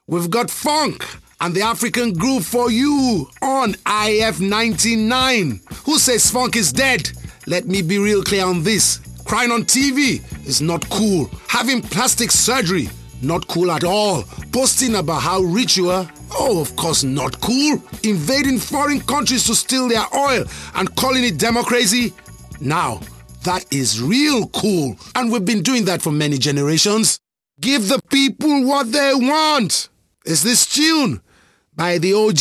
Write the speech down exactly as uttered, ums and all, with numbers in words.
We've got funk and the African groove for you on I F ninety-nine. Who says funk is dead? Let me be real clear on this. Crying on T V is not cool. Having plastic surgery, not cool at all. Posting about how rich you are, oh, of course not cool. Invading foreign countries to steal their oil and calling it democracy, now that is real cool. And we've been doing that for many generations. Give the people what they want. Is this tune by the O J